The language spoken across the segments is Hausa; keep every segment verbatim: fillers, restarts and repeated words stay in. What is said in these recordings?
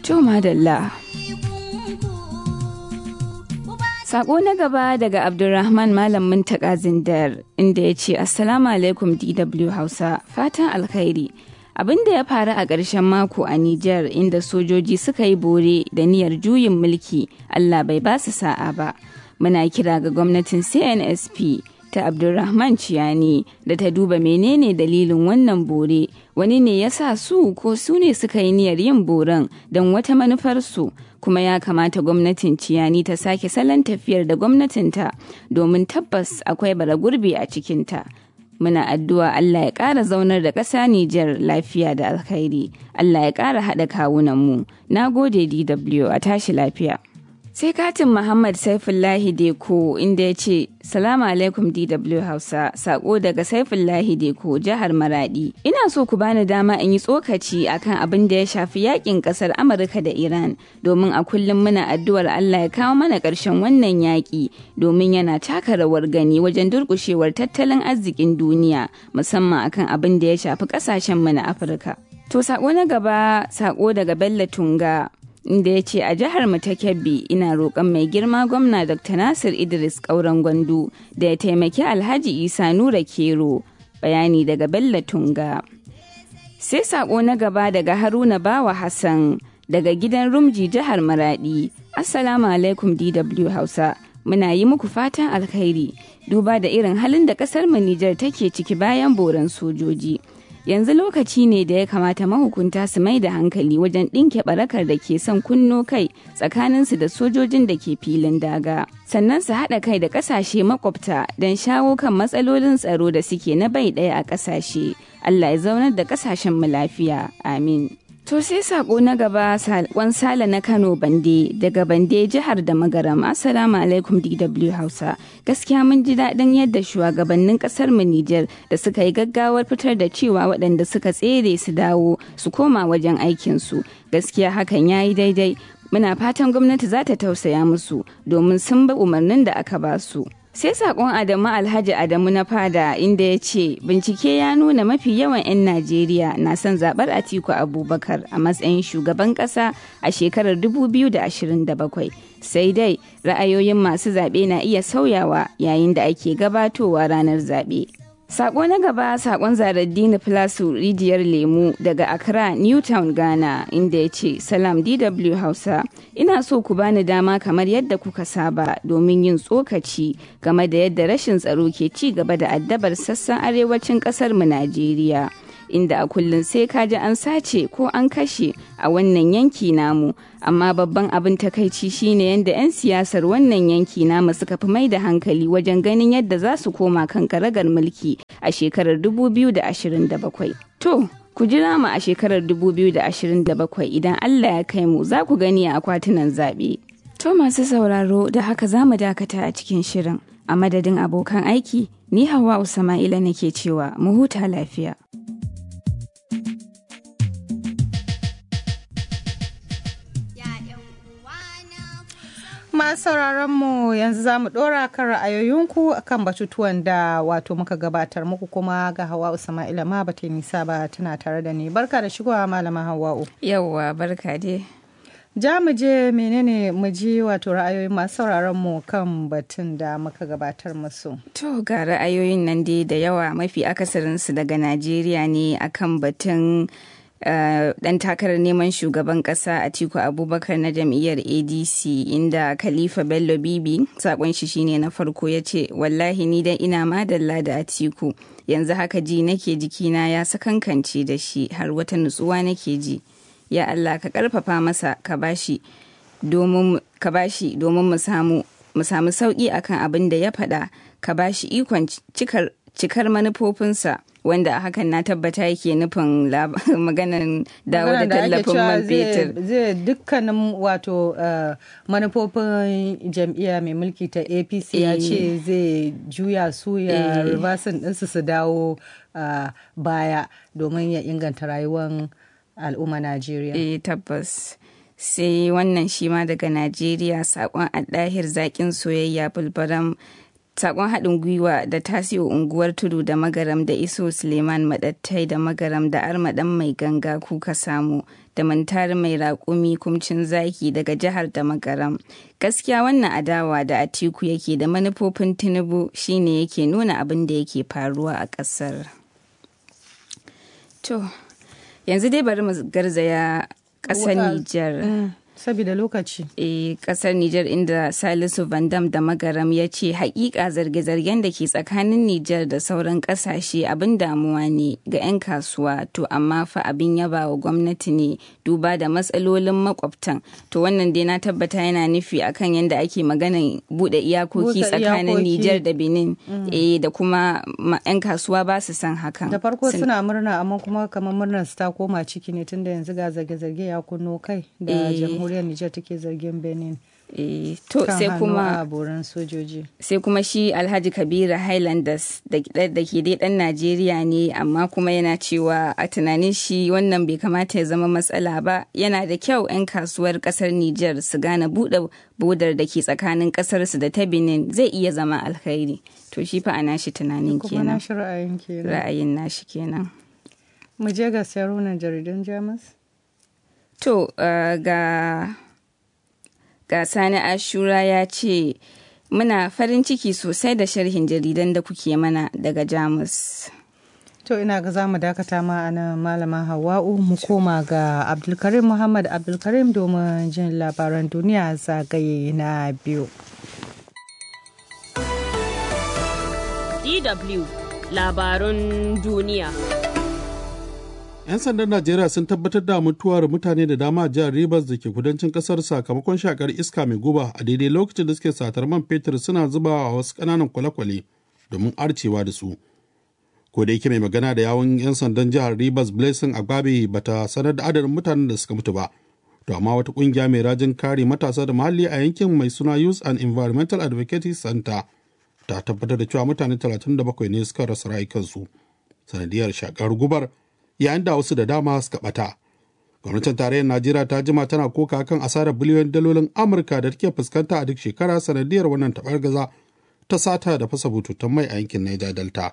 To madalla. Sako na gaba daga Abdulrahman Malam Muntaka Zindar inda ya ce Assalamu alaikum D W Hausa, fatan alkhairi. Abin da ya faru a ƙarshen mako a Nijar inda sojoji suka yi bore da niyyar juyin mulki, Allah bai ba su sa'a ba. Muna kira ga gwamnatin C N S P ta Abdulrahman Ciyani da ta duba menene dalilin wannan bore, wani ne ya sa su ko su ne suka yi niyyar yin boren don wata manufarsu, kuma ya kamata gwamnatin Ciyani ta sake salon tafiyar da gwamnatinta domin tabbas akwai bara gurbi a cikinta. Muna addu'a Allah ya ƙara zaunar da ƙasa Nijar lafiya da alkhairi, Allah ya ƙara haɗa kawunanmu. Na gode D W, a tashi lafiya. Sai katin Muhammad Saifullahi Deko inda ya ce, Salamu alaikum D W Hausa, sako daga Saifullahi Deko, jihar Maradi. Ina so ku bani dama in yi tsokaci akan abin da ya shafi yakin kasar Amurka da Iran, domin a kullum muna addu'ar Allah ya kawo mana ƙarshen wannan yaƙi, domin yana taka rawar gani wajen durƙushewar tattalin arzikin duniya, musamman akan abin da ya shafi ƙasashen mu na Afirka. To sako na gaba, sako daga Bello Tunga. Inda ya ce a jihar mu ta Kebbi ina roƙon mai girma gwamna Doctor Nasir Idris Kauran Gwandu da ya taimaki Alhaji Isa Nura Kero. Bayani daga Bello Tunga. Sai sako na gaba daga Haruna Bawa Hassan daga gidan Rumji jihar Maradi. Assalamu alaikum D W Hausa. Muna yi muku fatan alkhairi duba da irin halin da ƙasar mu Nijar take ciki bayan boran sojoji. Yanzu lokaci ne da ya kamata mahukunta su mai da hankali wajen ɗinke barakar da ke son kunno kai tsakaninsu da sojojin da ke filin daga. Sannan su haɗa kai da ƙasashe makwabta don shawo kan matsalolin tsaro da suke na bai ɗaya a ƙasashe. Allah ya zaunar da ƙasashen mu lafiya. Amin. To sai sako na gaba sakon Sale na Kano Bande daga Bande jihar da Magaram. Assalamu alaikum D W Hausa. Gaskiya mun ji daɗin yadda shugabannin ƙasar mu Nijar da suka yi gaggawar fitar da cewa waɗanda suka tsere su dawo su koma wajen aikin su. Gaskiya hakan yayi daidai. Muna fatan gwamnati za ta tausaya musu domin sun bi umarnin da aka ba su. Sai sakon Adamu Alhaji Adamu na fada inda ya ce bincike ya nuna mafi yawan 'yan Najeriya na son zaɓar Atiku Abubakar a matsayin shugaban ƙasa a shekarar dubu biyu da ashirin da bakwai. Sai dai ra'ayoyin masu zaɓe na iya sauyawa yayin da ake gabatowa ranar zaɓe. Sako na gaba sakon Zaraddini Plasu Rijiyar Lemu daga Accra, Newtown, Ghana inda ya ce Salam D W Hausa, ina so ku bani dama kamar yadda kuka saba domin yin tsokaci game da yadda rashin tsaro ke ci gaba da addabar sassan arewacin ƙasar mu Najeriya. Inda a kullum sai ka ji an sace ko an kashe a wannan yanki namu, amma babban abin takaici shine yadda 'yan siyasar wannan yanki namu suka fi mai da hankali wajen ganin yadda za su koma kan karagar mulki a shekarar dubu biyu da ashirin da bakwai. To, ku jira mu a shekarar dubu biyu da ashirin da bakwai idan Allah ya kai mu za ku gani a akwatunan zaɓe. To masu sauraro da haka za mu dakata a cikin shirin. A madadin abokan aiki, ni Hauwa Usama'ila nake cewa mu huta lafiya. Masu sauraron mu yanzu za mu ɗora kan ra'ayoyinku akan batutuwan da wato muka gabatar muku, kuma ga Hawwa'u Sama'ila ma bata nisa ba tana tare da ni. Barka da shigowa malama Hawwa'u. Yawwa barka dai. Ja mu je menene mu ji wato ra'ayoyin masu sauraron mu kan batun da muka gabatar musu. To ga ra'ayoyin nan dai da yawa, mafi akasarinsu daga Najeriya ne akan batun Uh, dan takarar neman shugaban kasa Atiku Abubakar na jam'iyyar A D C, inda Khalifa Bello Bibi sakon shi shine na farko ya ce wallahi ni dai ina madalla da Atiku, yanzu haka ji nake jikina ya sakankance da shi, har wata nutsuwa nake ji. Ya Allah ka karfafa masa ka bashi domin ka bashi domin mu samu mu samu sauki akan abin da ya faɗa, ka bashi ikon cikar cikar manufofinsa, wanda a hakan na tabbata yake nufin maganar dawo da tallafin man fetur. Zai dukkanin wato manufofin jam'iyya mai mulki ta A P C ya ce zai juya su ya reversing ɗinsu su dawo baya domin ya inganta rayuwar al'umma Najeriya. Eh tabbas. Sai wannan shi ma daga Najeriya, saƙon Addahir Zaƙin Soyayya Bulbaram sakon haɗin gwiwa da tasiyo unguwar tudu da magaram da iso suleiman maɗattai da magaram da armaɗan mai ganga kuka samu da mantar mai raƙumi kumcin zaki daga jihar da magaram. Gaskiya wannan adawa da Atiku yake da manufofin Tinubu shine yake nuna abin da yake faruwa a ƙasar. To, yanzu dai bari mu garzaya ƙasar Nijar. Sabida lokaci. E, kasar Nijar inda Salisu Van Dam da Magaram ya ce hakika zarge-zargen da ke tsakanin Nijar da sauran kasashe abin damuwa ne ga 'yan kasuwa, to amma fa abin yaba wa gwamnati ne duba da matsalolin makwabtan. To wannan dai na tabbata yana nufi akan yadda ake maganan bude iyakoki tsakanin Nijar da Benin. Mm. E, da kuma 'yan kasuwa ba su san hakan. Da farko suna murna amma kuma kamar murnar su ta koma ciki ne tunda yanzu ga zarge-zarge ya kunno kai da e. jamhuriyar Nijar take zargin Benin. E, to sai kuma sojoji. Sai kuma shi Alhaji Kabiru Highlanders da ke dai dan Najeriya ne amma kuma yana cewa a tunanin shi wannan bai kamata ya zama matsala ba, yana da kyau 'yan kasuwar kasar Nijar su gane buɗe bodar da ke tsakanin kasar su da ta Benin zai iya zama alkhairi. To shi fa ana shi tunanin kenan. Ra'ayin kenan. Ra'ayin nashi kenan. Mu je ga sarunan jaridan Jamus. To, uh, ga, ga Sani Ashura ya ce, muna farin ciki sosai da sharhin jaridan da kuke mana daga Jamus. To, ina ga za mu dakata ma ana malama Hawa'u mu koma ga Abdulkarim Muhammad Abdulkarim domin jin labaran duniya zagaye na biyu. D W Labarun duniya. 'Yan sandan Najeriya sun tabbatar da mutuwar mutane da dama a jihar Rivers da ke kudancin kasar sakamakon shakar iska mai guba a daidai lokacin da suke satar man fetur suna zubawa a wasu ƙananan kwale-kwale domin arcewa da su. Ko da yake mai magana da yawun 'yan sandan jihar Rivers Blessing Agbabe bata sanar da adadin mutanen da suka mutu ba. To amma wata ƙungiya mai rajin kare matasa da muhalli a yankin mai suna Youth and Environmental Advocacy Center ta tabbatar da cewa mutane talatin da bakwai ne suka rasa rayukansu sanadiyar shakar gubar, yayin da wasu da dama suka bata. Gwamnatin tarayyar Najeriya ta jima tana koka kan asarar biliyon dalolin Amurka da take fuskanta a duk shekara sanadiyar wannan tabargaza ta sata da fasa bututun mai a yankin Niger Delta.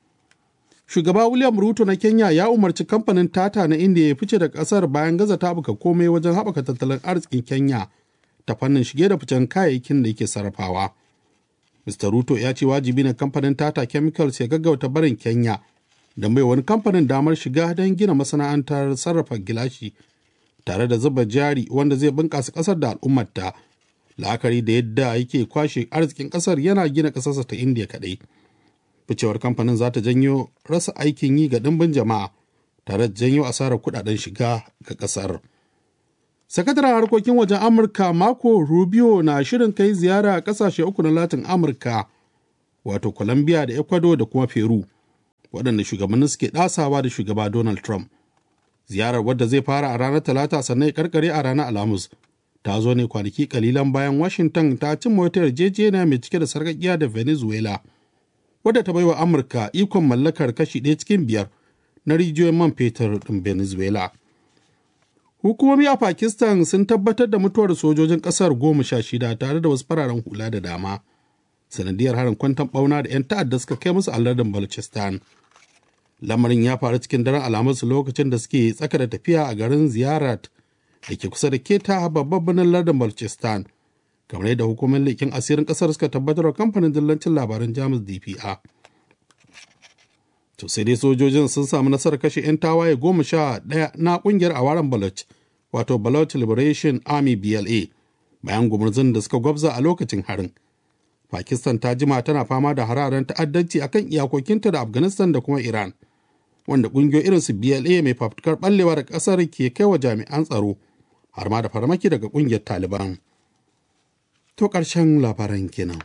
Shugaba William Ruto na Kenya ya umarci kamfanin Tata na India ya fice da kasar bayan gaza ta buka komai wajen haɓaka tattalin arzikin Kenya ta fannin shige da ficen kayayyakin da yake sarrafawa. mister Ruto ya ce wajibi ne kamfanin Tata Chemicals ya gaggauta barin Kenya don bai wani kamfanin damar shiga don gina masana'antar sarrafa gilashi tare da zuba jari wanda zai bunƙasa ƙasar da al'ummarta, la'akari da yadda yake kwashe arzikin ƙasar yana gina ƙasarsa ta Indiya kaɗai. Ficewar kamfanin za ta janyo rasa aikin yi ga ɗimbin jama'a tare da janyo asarar kuɗaɗen shiga ga ƙasar. Sakataren harkokin wajen Amurka Marco Rubio na shirin kai ziyara a ƙasashe uku na Latin Amurka, wato Colombia da Ecuador da kuma Peru, waɗanda shugabannin suke ɗasawa da shugaba Donald Trump. Ziyarar wadda zai fara a ranar Talata sannan ya karkare a ranar Alhamis ta zo ne kwanaki kalilan bayan Washington ta cimma wata yarjejeniya mai cike da sarƙaƙiya da Venezuela, wadda ta baiwa Amurka ikon mallakar kashi ɗaya cikin biyar na rijiyoyin man fetur ɗin Venezuela. Hukumomi a Pakistan sun tabbatar da mutuwar sojojin ƙasar goma sha shida tare da wasu fararen hula da dama, sanadiyar harin kwanton ɓauna da 'yan ta'adda suka kai musu a lardin Balochistan. Lamarin ya faru cikin daren Alhamis lokacin da suke tsaka da tafiya a garin Ziyarat da ke kusa da Keta, babban birnin lardin Balochistan, kamar yadda hukumar leƙen asirin ƙasar suka tabbatar wa kamfanin dillancin labaran Jamus D P A. To sai dai sojojin sun samu nasarar kashe 'yan tawaye goma sha ɗaya na ƙungiyar Awaran Baloch, wato Baloch Liberation Army B L A, bayan gumurzun da suka gwabza a lokacin harin. Pakistan ta jima tana fama da hararen ta'addanci akan iyakokinta da Afghanistan da kuma Iran, wanda ƙungiyoyi irin su B L A mai fafutukar ɓallewa da ƙasar ke kai wa jami'an tsaro, har ma da farmaki daga ƙungiyar Taliban. To ƙarshen labaran kenan.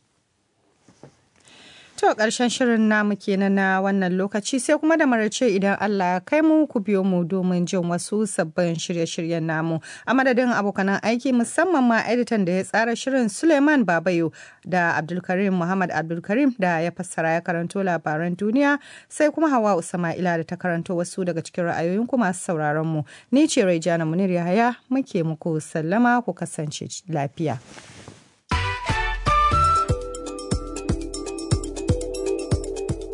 To ƙarshen shirin namu kenan na wannan lokaci sai kuma da marace idan Allah ya kai mu ku biyo mu domin jin wasu sabbin shirye-shiryen namu. A madadin abokanan aiki musamman ma editan da ya tsara shirin Suleiman Babayo da Abdulkarim Muhammad Abdulkarim da ya fassara ya karanto labaran duniya, sai kuma Hawa Usama'ila da ta karanto wasu daga cikin ra'ayoyin ku masu sauraron mu. Ni ce Raijana Munir Yahaya muke muku sallama ku kasance lafiya.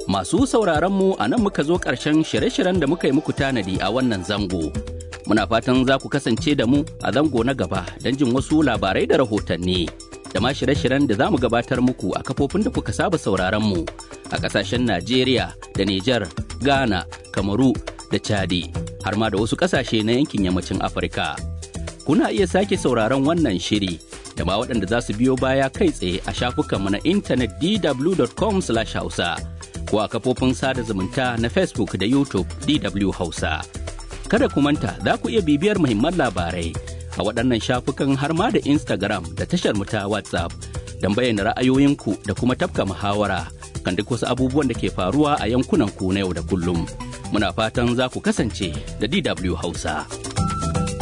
Masu sauraron mu a nan muka zo ƙarshen shirye-shiryen da muka yi muku tanadi a wannan zango. Muna fatan za ku kasance da mu a zango na gaba don jin wasu labarai da rahotanni. Da ma shirye-shiryen da za mu gabatar muku a kafofin da kuka saba sauraron mu a ƙasashen Najeriya da Nijar, Ghana, Kamaru da Chadi, har ma da wasu ƙasashe na yankin yammacin Afirka. Kuna iya sake sauraron wannan shiri da ma waɗanda za su biyo baya kai tsaye a shafukanmu na intanet d w dot com slash hausa ko a kafofin sada zumunta na Facebook da YouTube D W Hausa. Kada ku manta za ku iya bibiyar muhimman labarai a waɗannan shafukan har ma da Instagram da tashar mu ta WhatsApp don bayyana ra'ayoyinku da kuma tafka muhawara kan duk wasu abubuwan da ke faruwa a yankunan ku na yau da kullum. Muna fatan za ku kasance da D W Hausa.